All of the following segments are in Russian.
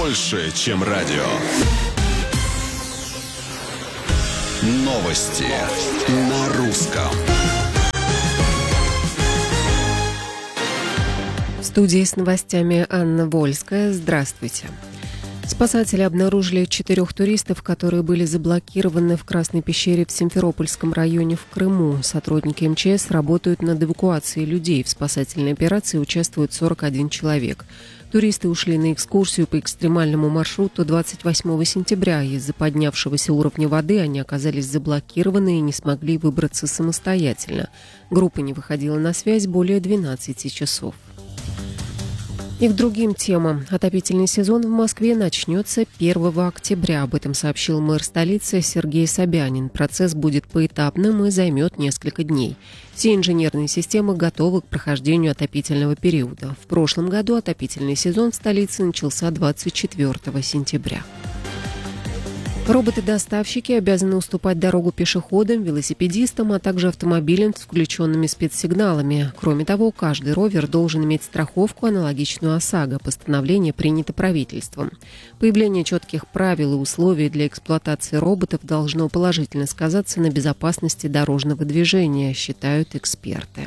больше, чем радио. Новости на русском. В студии с новостями Анна Вольская. Здравствуйте. Спасатели обнаружили 4 туристов, которые были заблокированы в Красной пещере в Симферопольском районе в Крыму. Сотрудники МЧС работают над эвакуацией людей. В спасательной операции участвует 41 человек. Туристы ушли на экскурсию по экстремальному маршруту 28 сентября. Из-за поднявшегося уровня воды они оказались заблокированы и не смогли выбраться самостоятельно. Группа не выходила на связь более 12 часов. И к другим темам. Отопительный сезон в Москве начнется 1 октября. Об этом сообщил мэр столицы Сергей Собянин. Процесс будет поэтапным и займет несколько дней. Все инженерные системы готовы к прохождению отопительного периода. В прошлом году отопительный сезон в столице начался 24 сентября. Роботы-доставщики обязаны уступать дорогу пешеходам, велосипедистам, а также автомобилям с включенными спецсигналами. Кроме того, каждый ровер должен иметь страховку, аналогичную ОСАГО. Постановление принято правительством. Появление четких правил и условий для эксплуатации роботов должно положительно сказаться на безопасности дорожного движения, считают эксперты.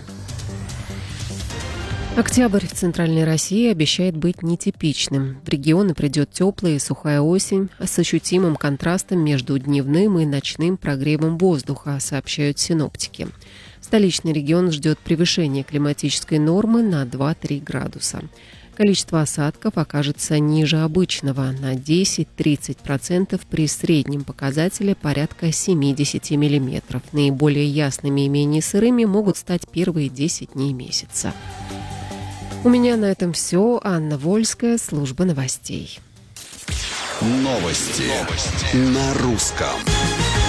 Октябрь в Центральной России обещает быть нетипичным. В регионы придет теплая и сухая осень, с ощутимым контрастом между дневным и ночным прогревом воздуха, сообщают синоптики. Столичный регион ждет превышения климатической нормы на 2-3 градуса. Количество осадков окажется ниже обычного на 10-30% при среднем показателе порядка 70 мм. Наиболее ясными и менее сырыми могут стать первые 10 дней месяца. У меня на этом все. Анна Вольская, служба новостей. Новости на русском.